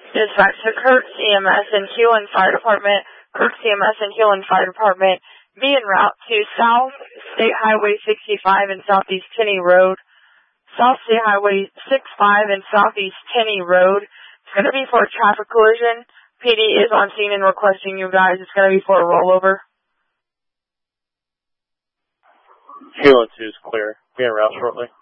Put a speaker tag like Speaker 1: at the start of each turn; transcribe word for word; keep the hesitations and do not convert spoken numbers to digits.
Speaker 1: Dispatch to Kirk's E M S and Hewlin Fire Department. Kirk's E M S and Hewlin Fire Department be en route to South State Highway sixty-five and Southeast Tenney Road. South State Highway sixty-five and Southeast Tenney Road. It's going to be for a traffic collision. P D is on scene and requesting you guys. It's going to be for a rollover.
Speaker 2: Hewlin two is clear. Be en route shortly.